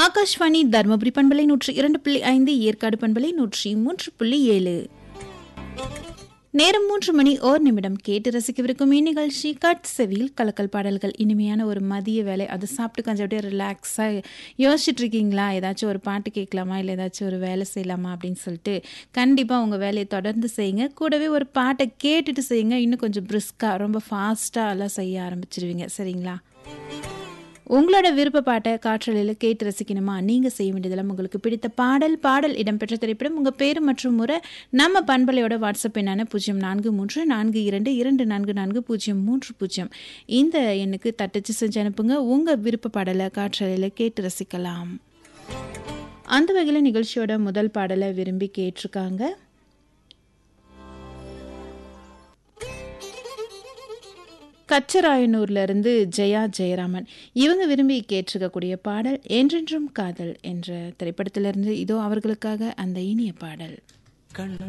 ஆகாஷ்வாணி தர்மபுரி பண்பலை 102.5, ஏற்காடு பண்பலை 103.7. நேரம் 3 மணி 1 நிமிடம். கேட்டு ரசிக்கவிருக்கும் இந்நிகழ்ச்சி கட்செவியில் கலக்கல் பாடல்கள். இனிமையான ஒரு மதிய வேலை, அதை சாப்பிட்டு கொஞ்சம் அப்படியே ரிலாக்ஸாக யோசிச்சுட்டு இருக்கீங்களா, ஏதாச்சும் ஒரு பாட்டு கேட்கலாமா, இல்லை ஏதாச்சும் ஒரு வேலை செய்யலாமா அப்படின்னு சொல்லிட்டு கண்டிப்பாக உங்கள் வேலையை தொடர்ந்து செய்யுங்க. கூடவே ஒரு பாட்டை கேட்டுட்டு செய்யுங்க. இன்னும் கொஞ்சம் பிரிஸ்காக ரொம்ப ஃபாஸ்ட்டாக எல்லாம் செய்ய ஆரம்பிச்சிருவீங்க. சரிங்களா? உங்களோட விருப்ப பாட்டை காற்றலையில் கேட்டு ரசிக்கணுமா? நீங்கள் செய்ய வேண்டியதெல்லாம் உங்களுக்கு பிடித்த பாடல் இடம்பெற்ற திரைப்படம், உங்கள் பேர் மற்றும் முறை நம்ம பண்பலையோட வாட்ஸ்அப் எண்ணான 043422444030 இந்த எண்ணுக்கு தட்டச்சு செஞ்சு அனுப்புங்க. உங்கள் விருப்ப பாடலை காற்றலையில் கேட்டு ரசிக்கலாம். அந்த வகையில் நிகழ்ச்சியோட முதல் பாடலை விரும்பி கேட்டிருக்காங்க. கச்சராயனூர்ல இருந்து ஜெயா ஜெயராமன். இவங்க விரும்பி கேட்டிருக்கக்கூடிய பாடல் என்றென்றும் காதல் என்ற திரைப்படத்திலிருந்து. இதோ அவர்களுக்காக அந்த இனிய பாடல்.